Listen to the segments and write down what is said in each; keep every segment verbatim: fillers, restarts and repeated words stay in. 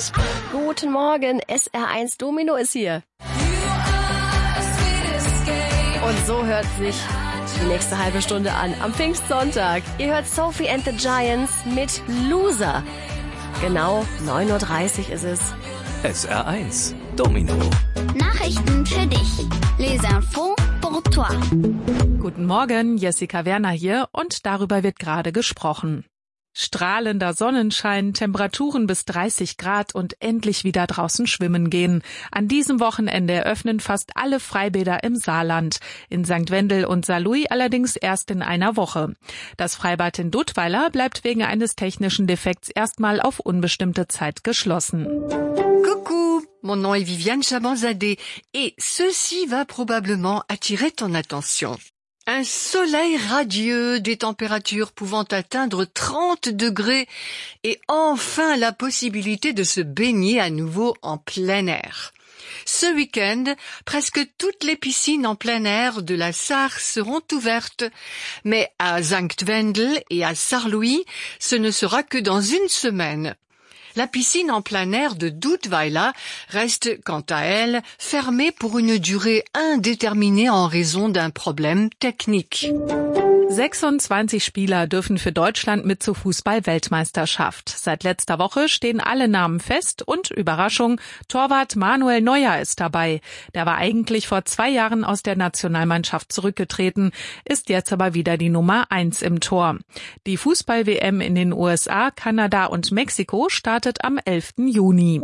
eins. Guten Morgen, S R eins Domino ist hier. Und so hört sich die nächste halbe Stunde an, am Pfingstsonntag. Ihr hört Sophie and the Giants mit Loser. Genau neun Uhr dreißig ist es. S R eins Domino. Nachrichten für dich. Les infos pour toi. Guten Morgen, Jessica Werner hier und darüber wird gerade gesprochen. Strahlender Sonnenschein, Temperaturen bis dreißig Grad und endlich wieder draußen schwimmen gehen. An diesem Wochenende eröffnen fast alle Freibäder im Saarland. In Sankt Wendel und Saarlouis allerdings erst in einer Woche. Das Freibad in Duttweiler bleibt wegen eines technischen Defekts erstmal auf unbestimmte Zeit geschlossen. Coucou, mon nom est Viviane Chabanzadeh et ceci va probablement attirer ton attention. Un soleil radieux, des températures pouvant atteindre trente degrés et enfin la possibilité de se baigner à nouveau en plein air. Ce week-end, presque toutes les piscines en plein air de la Sarre seront ouvertes, mais à Sankt Wendel et à Saarlouis, ce ne sera que dans une semaine. La piscine en plein air de Duttweiler reste, quant à elle, fermée pour une durée indéterminée en raison d'un problème technique. sechsundzwanzig Spieler dürfen für Deutschland mit zur Fußball-Weltmeisterschaft. Seit letzter Woche stehen alle Namen fest und, Überraschung, Torwart Manuel Neuer ist dabei. Der war eigentlich vor zwei Jahren aus der Nationalmannschaft zurückgetreten, ist jetzt aber wieder die Nummer eins im Tor. Die Fußball-W M in den U S A, Kanada und Mexiko startet am elften Juni.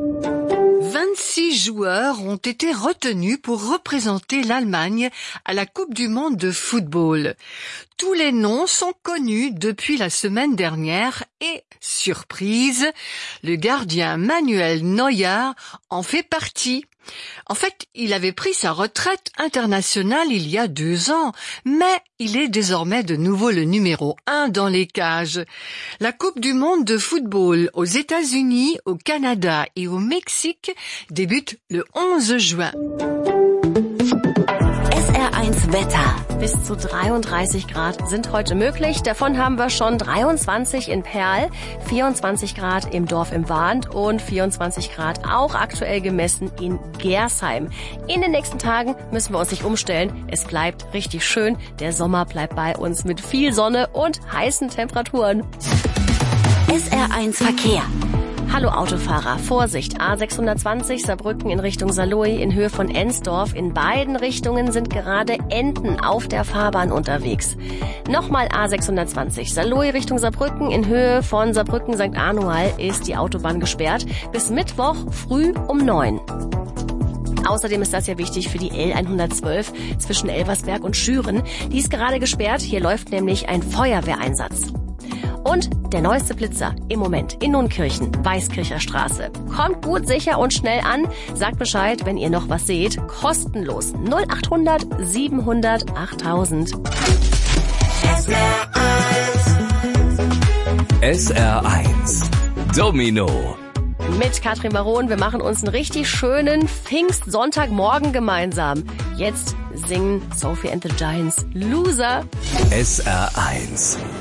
vingt-six joueurs ont été retenus pour représenter l'Allemagne à la Coupe du Monde de football. Tous les noms sont connus depuis la semaine dernière et, surprise, le gardien Manuel Neuer en fait partie. En fait, il avait pris sa retraite internationale il y a deux ans, mais il est désormais de nouveau le numéro un dans les cages. La Coupe du Monde de football aux États-Unis, au Canada et au Mexique débute le onze juin. S R eins Wetter. Bis zu dreiunddreißig Grad sind heute möglich. Davon haben wir schon dreiundzwanzig in Perl, vierundzwanzig Grad im Dorf im Wahnd und vierundzwanzig Grad auch aktuell gemessen in Gersheim. In den nächsten Tagen müssen wir uns nicht umstellen. Es bleibt richtig schön. Der Sommer bleibt bei uns mit viel Sonne und heißen Temperaturen. S R eins Verkehr. Hallo Autofahrer, Vorsicht, A sechshundertzwanzig Saarbrücken in Richtung Saarlouis in Höhe von Ensdorf. In beiden Richtungen sind gerade Enten auf der Fahrbahn unterwegs. Nochmal A sechshundertzwanzig Saarlouis Richtung Saarbrücken in Höhe von Saarbrücken Sankt Anual ist die Autobahn gesperrt bis Mittwoch früh um neun. Außerdem ist das ja wichtig für die L hundertzwölf zwischen Elversberg und Schüren. Die ist gerade gesperrt, hier läuft nämlich ein Feuerwehreinsatz. Und der neueste Blitzer im Moment in Nunkirchen, Weißkircher Straße. Kommt gut, sicher und schnell an. Sagt Bescheid, wenn ihr noch was seht. Kostenlos. null achthundert siebenhundert achttausend. S R eins. S R eins Domino. Mit Katrin Baron, wir machen uns einen richtig schönen Pfingstsonntagmorgen gemeinsam. Jetzt singen Sophie and the Giants Loser. S R eins